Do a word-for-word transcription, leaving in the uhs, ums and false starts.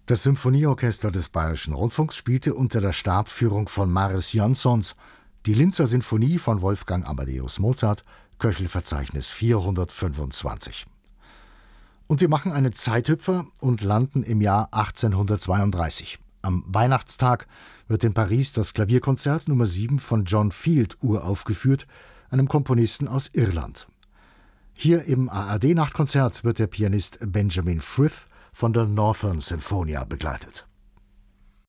Das Symphonieorchester des Bayerischen Rundfunks spielte unter der Stabführung von Mariss Jansons die Linzer Sinfonie von Wolfgang Amadeus Mozart, Köchelverzeichnis vierhundertfünfundzwanzig. Und wir machen einen Zeithüpfer und landen im Jahr achtzehnhundertzweiunddreißig. Am Weihnachtstag wird in Paris das Klavierkonzert Nummer sieben von John Field uraufgeführt, einem Komponisten aus Irland. Hier im A R D-Nachtkonzert wird der Pianist Benjamin Frith von der Northern Sinfonia begleitet.